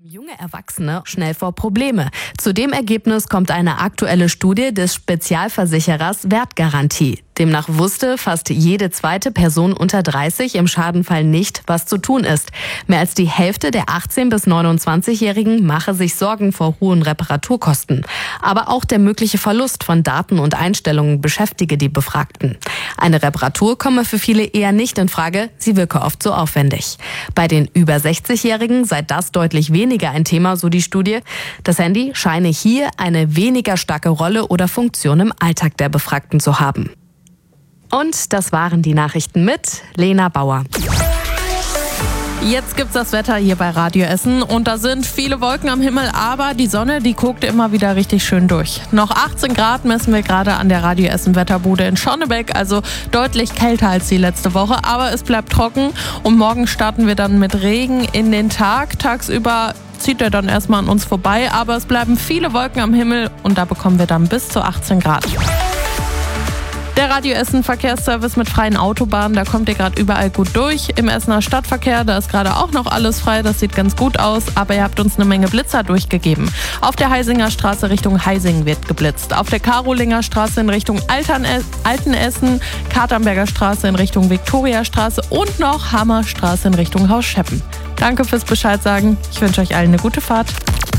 Junge Erwachsene schnell vor Probleme. Zu dem Ergebnis kommt eine aktuelle Studie des Spezialversicherers Wertgarantie. Demnach wusste fast jede zweite Person unter 30 im Schadenfall nicht, was zu tun ist. Mehr als die Hälfte der 18- bis 29-Jährigen mache sich Sorgen vor hohen Reparaturkosten. Aber auch der mögliche Verlust von Daten und Einstellungen beschäftige die Befragten. Eine Reparatur komme für viele eher nicht in Frage, sie wirke oft so aufwendig. Bei den über 60-Jährigen sei das deutlich weniger ein Thema, so die Studie. Das Handy scheine hier eine weniger starke Rolle oder Funktion im Alltag der Befragten zu haben. Und das waren die Nachrichten mit Lena Bauer. Jetzt gibt's das Wetter hier bei Radio Essen und da sind viele Wolken am Himmel, aber die Sonne, die guckt immer wieder richtig schön durch. Noch 18 Grad messen wir gerade an der Radio Essen Wetterbude in Schonnebeck, also deutlich kälter als die letzte Woche, aber es bleibt trocken und morgen starten wir dann mit Regen in den Tag. Tagsüber zieht er dann erstmal an uns vorbei, aber es bleiben viele Wolken am Himmel und da bekommen wir dann bis zu 18 Grad. Der Radio Essen Verkehrsservice mit freien Autobahnen, da kommt ihr gerade überall gut durch. Im Essener Stadtverkehr, da ist gerade auch noch alles frei, das sieht ganz gut aus, aber ihr habt uns eine Menge Blitzer durchgegeben. Auf der Heisinger Straße Richtung Heising wird geblitzt, auf der Karolinger Straße in Richtung Altenessen, Katernberger Straße in Richtung Viktoriastraße und noch Hammerstraße in Richtung Haus Scheppen. Danke fürs Bescheid sagen, ich wünsche euch allen eine gute Fahrt.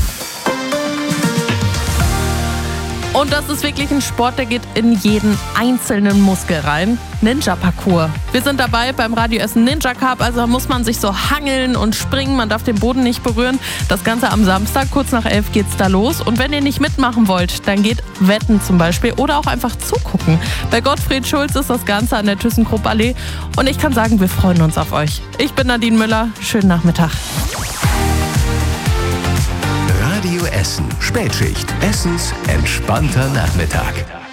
Und das ist wirklich ein Sport, der geht in jeden einzelnen Muskel rein. Ninja-Parcours. Wir sind dabei beim Radio Essen Ninja Cup, also da muss man sich so hangeln und springen, man darf den Boden nicht berühren. Das Ganze am Samstag, kurz nach 11 geht's da los. Und wenn ihr nicht mitmachen wollt, dann geht wetten zum Beispiel oder auch einfach zugucken. Bei Gottfried Schulz ist das Ganze an der ThyssenKrupp-Allee und ich kann sagen, wir freuen uns auf euch. Ich bin Nadine Müller, schönen Nachmittag. Radio Essen, Spätschicht, Essens entspannter Nachmittag.